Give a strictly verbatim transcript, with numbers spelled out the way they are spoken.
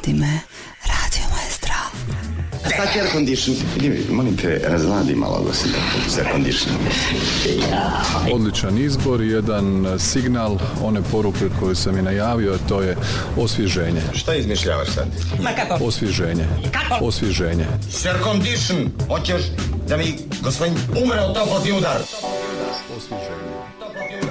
Pustite me, Radio Maestro. Sad će air condition. Idi, molim te, razvadi malo da se s air condition. Odličan izbor, jedan signal one poruke koju sam i najavio, a to je osvježenje. Šta izmišljavaš sad? Ma kako? Osvježenje. Kako? Osvježenje. S air condition. Hoćeš da mi gospodin umre od toplotni udar? Osvježenje.